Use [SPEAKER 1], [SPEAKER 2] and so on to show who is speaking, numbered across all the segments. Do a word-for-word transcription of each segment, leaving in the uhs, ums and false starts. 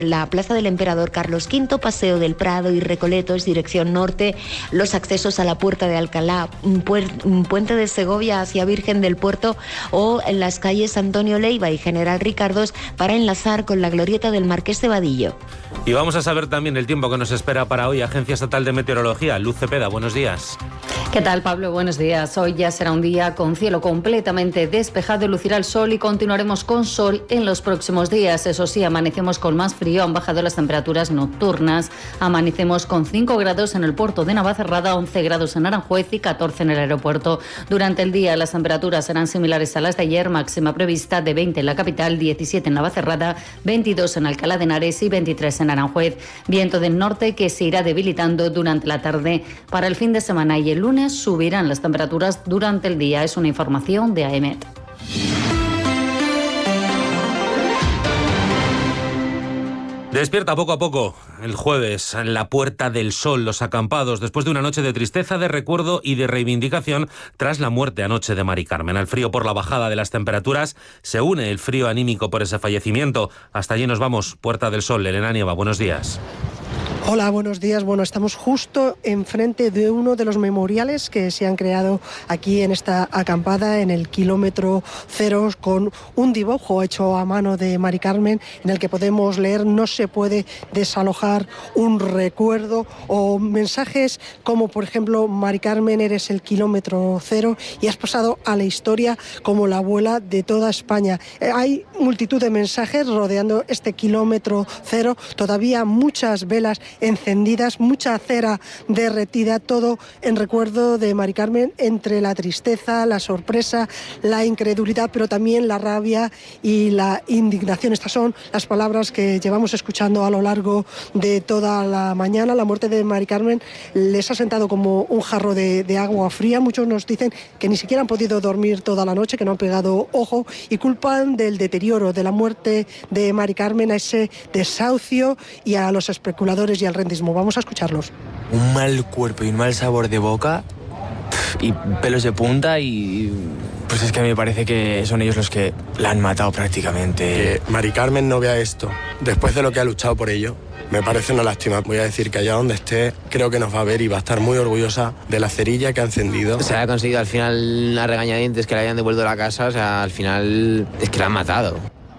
[SPEAKER 1] La Plaza del Emperador Carlos quinto, Paseo del Prado y Recoletos, dirección norte, los accesos a la Puerta de Alcalá, Puente de Segovia hacia Virgen del Puerto o en las calles Antonio Leiva y General Ricardos para enlazar con la glorieta del Marqués de Vadillo.
[SPEAKER 2] Y vamos a saber también el tiempo que nos espera para hoy. Agencia Estatal de Meteorología, Luz Cepeda, buenos días.
[SPEAKER 3] ¿Qué tal, Pablo? Buenos días. Hoy ya será un día con cielo completamente despejado, lucirá el sol y continuaremos con sol en los próximos días. Eso sí, amanecemos con más frío, han bajado las temperaturas nocturnas. Amanecemos con cinco grados en el puerto de Navacerrada, once grados en Aranjuez y catorce en el aeropuerto. Durante el día las temperaturas serán similares a las de ayer, máxima prevista de veinte en la capital, diecisiete en Navacerrada, veintidós en Alcalá de Henares y veintitrés en Aranjuez. Viento del norte que se irá debilitando durante la tarde. Para el fin de semana y el lunes subirán las temperaturas durante el día. Es una información de AEMET.
[SPEAKER 2] Despierta poco a poco el jueves en la Puerta del Sol, los acampados, después de una noche de tristeza, de recuerdo y de reivindicación tras la muerte anoche de Mari Carmen. Al frío por la bajada de las temperaturas se une el frío anímico por ese fallecimiento. Hasta allí nos vamos. Puerta del Sol, Elena Nieva, buenos días.
[SPEAKER 4] Hola, buenos días. Bueno, estamos justo enfrente de uno de los memoriales que se han creado aquí en esta acampada, en el kilómetro cero, con un dibujo hecho a mano de Mari Carmen, en el que podemos leer: no se puede desalojar un recuerdo, o mensajes como, por ejemplo, Mari Carmen, eres el kilómetro cero y has pasado a la historia como la abuela de toda España. Eh, hay multitud de mensajes rodeando este kilómetro cero, todavía muchas velas encendidas, mucha cera derretida, todo en recuerdo de Mari Carmen, entre la tristeza, la sorpresa, la incredulidad, pero también la rabia y la indignación. Estas son las palabras que llevamos escuchando a lo largo de toda la mañana. La muerte de Mari Carmen les ha sentado como un jarro de, de agua fría. Muchos nos dicen que ni siquiera han podido dormir toda la noche, que no han pegado ojo, y culpan del deterioro de la muerte de Mari Carmen a ese desahucio y a los especuladores y al rentismo. Vamos a escucharlos.
[SPEAKER 5] Un mal cuerpo y un mal sabor de boca y pelos de punta, y pues es que a mí me parece que son ellos los que la han matado prácticamente.
[SPEAKER 6] Que Mari Carmen no vea esto después de lo que ha luchado por ello, me parece una lástima. Voy a decir que allá donde esté, creo que nos va a ver y va a estar muy orgullosa de la cerilla que ha encendido.
[SPEAKER 5] Se ha conseguido al final una regañadientes que le hayan devuelto la casa, o sea, al final es que la han matado.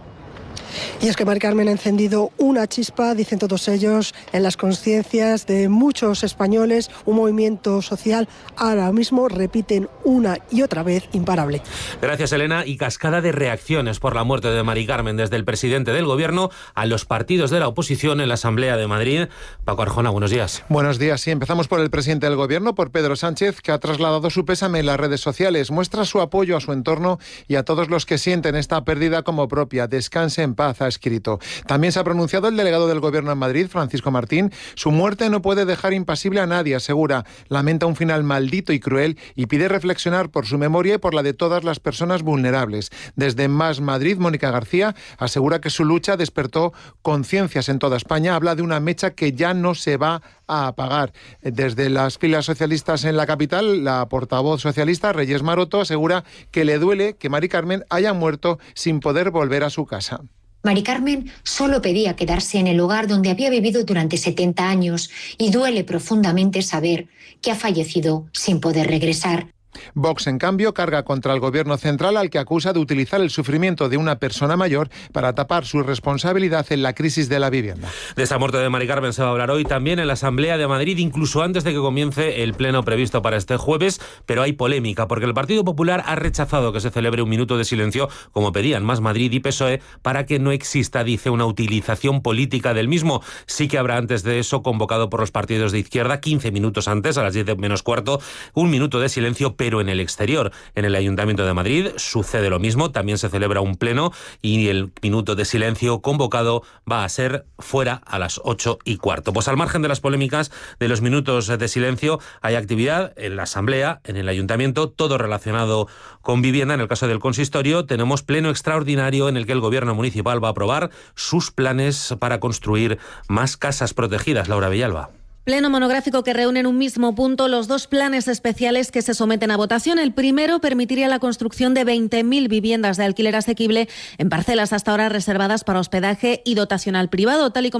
[SPEAKER 4] Y es que Mari Carmen ha encendido una chispa, dicen todos ellos, en las conciencias de muchos españoles, un movimiento social ahora mismo, repiten una y otra vez, imparable.
[SPEAKER 2] Gracias, Elena. Y cascada de reacciones por la muerte de Mari Carmen, desde el presidente del Gobierno a los partidos de la oposición en la Asamblea de Madrid. Paco Arjona, buenos días.
[SPEAKER 7] Buenos días. Sí, empezamos por el presidente del Gobierno, por Pedro Sánchez, que ha trasladado su pésame en las redes sociales. Muestra su apoyo a su entorno y a todos los que sienten esta pérdida como propia. Descanse en paz, ha escrito. También se ha pronunciado el delegado del Gobierno en Madrid, Francisco Martín. Su muerte no puede dejar impasible a nadie, asegura. Lamenta un final maldito y cruel y pide reflexionar por su memoria y por la de todas las personas vulnerables. Desde Más Madrid, Mónica García asegura que su lucha despertó conciencias en toda España. Habla de una mecha que ya no se va a apagar. Desde las filas socialistas en la capital, la portavoz socialista, Reyes Maroto, asegura que le duele que Mari Carmen haya muerto sin poder volver a su casa.
[SPEAKER 8] Mari Carmen solo pedía quedarse en el hogar donde había vivido durante setenta años y duele profundamente saber que ha fallecido sin poder regresar.
[SPEAKER 7] Vox, en cambio, carga contra el Gobierno central, al que acusa de utilizar el sufrimiento de una persona mayor para tapar su responsabilidad en la crisis de la vivienda.
[SPEAKER 2] De esa muerte de Mari Carmen se va a hablar hoy también en la Asamblea de Madrid, incluso antes de que comience el pleno previsto para este jueves, pero hay polémica porque el Partido Popular ha rechazado que se celebre un minuto de silencio, como pedían Más Madrid y P S O E, para que no exista, dice, una utilización política del mismo. Sí que habrá antes de eso, convocado por los partidos de izquierda, quince minutos antes, a las diez menos cuarto, un minuto de silencio, pero en el exterior. En el Ayuntamiento de Madrid sucede lo mismo, también se celebra un pleno y el minuto de silencio convocado va a ser fuera a las ocho y cuarto. Pues al margen de las polémicas de los minutos de silencio, hay actividad en la Asamblea, en el Ayuntamiento, todo relacionado con vivienda. En el caso del consistorio tenemos pleno extraordinario en el que el Gobierno municipal va a aprobar sus planes para construir más casas protegidas. Laura Villalba.
[SPEAKER 9] Pleno monográfico que reúne en un mismo punto los dos planes especiales que se someten a votación. El primero permitiría la construcción de veinte mil viviendas de alquiler asequible en parcelas hasta ahora reservadas para hospedaje y dotación al privado, tal y como